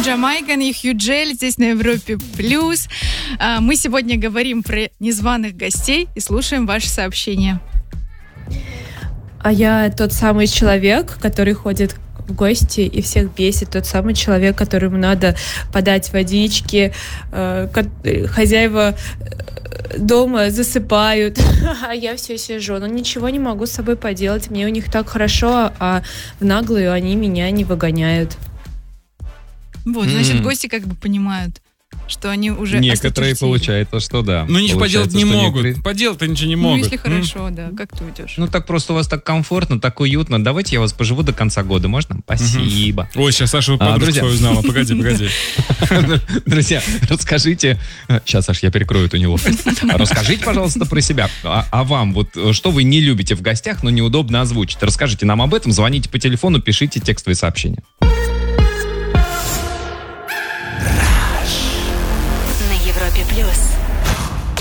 Джамайкан и Хью Джель здесь на Европе Плюс. Мы сегодня говорим про незваных гостей и слушаем ваши сообщения. А я тот самый человек, который ходит в гости и всех бесит. Тот самый человек, которому надо подать водички. Хозяева дома засыпают, а я все сижу. Но ничего не могу с собой поделать. Мне у них так хорошо, а в наглую они меня не выгоняют. Вот, значит, гости как бы понимают, что они уже некоторые, осточертели. получается, что да. Ну, ничего поделать не могут. Поделать-то ничего не могут. Ну, если хорошо, да. Как ты уйдешь? Ну, так просто у вас так комфортно, так уютно. Давайте я вас поживу до конца года, можно? Спасибо. Ой, сейчас Саша подружку свою узнала. Погоди. Друзья, расскажите... Сейчас, Саш, я перекрою эту неловкость. Расскажите, пожалуйста, про себя. А вам, вот что вы не любите в гостях, но неудобно озвучить? Расскажите нам об этом, звоните по телефону, пишите текстовые сообщения. На Европе Плюс.